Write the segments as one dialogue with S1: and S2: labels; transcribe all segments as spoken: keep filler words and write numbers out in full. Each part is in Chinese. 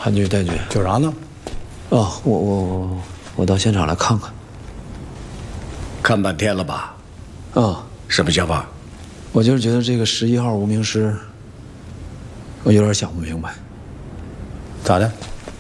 S1: 韩局戴局，
S2: 叫啥呢？
S1: 哦，我我我我到现场来看看。
S3: 看半天了吧？
S1: 啊，
S3: 什么想法？
S1: 我就是觉得这个十一号无名尸，我有点想不明白，
S2: 咋的？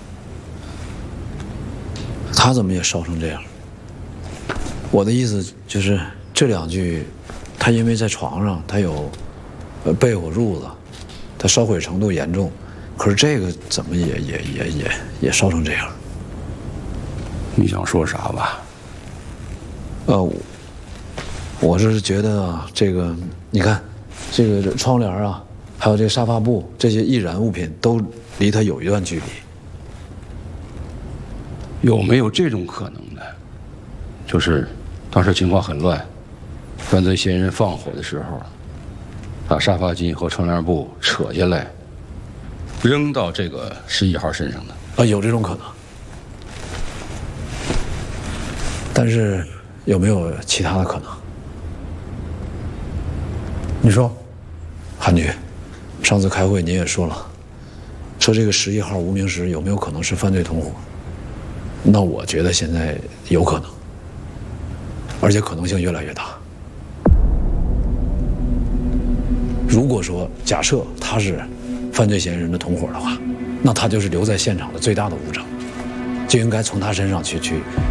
S1: 他怎么也烧成这样？我的意思就是这两具，他因为在床上，他有呃被火褥子，他烧毁程度严重，可是这个怎么也也也也也烧成这样？
S2: 你想说啥吧？
S1: 呃，我我是觉得啊，这个你看，这个窗帘啊，还有这个沙发布这些易燃物品都离他有一段距离。
S2: 有没有这种可能呢？就是当时情况很乱，犯罪嫌疑人放火的时候，把沙发巾和窗帘布扯下来，扔到这个十一号身上的。
S1: 啊，有这种可能。但是有没有其他的可能？
S2: 你说，
S1: 韩局，上次开会您也说了，说这个十一号无名尸有没有可能是犯罪同伙？那我觉得现在有可能，而且可能性越来越大。如果说假设他是犯罪嫌疑人的同伙的话，那他就是留在现场的最大的物证，就应该从他身上去去